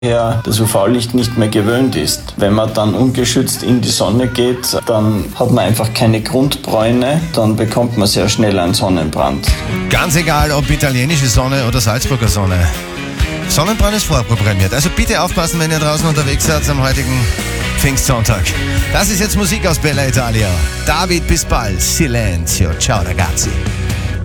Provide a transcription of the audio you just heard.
her das UV-Licht nicht mehr gewöhnt ist. Wenn man dann ungeschützt in die Sonne geht, dann hat man einfach keine Grundbräune, dann bekommt man sehr schnell einen Sonnenbrand. Ganz egal, ob italienische Sonne oder Salzburger Sonne. Sonnenbrand ist vorprogrammiert. Also bitte aufpassen, wenn ihr draußen unterwegs seid am heutigen Pfingstsonntag. Das ist jetzt Musik aus Bella Italia. David Bisbal, Silenzio. Ciao ragazzi.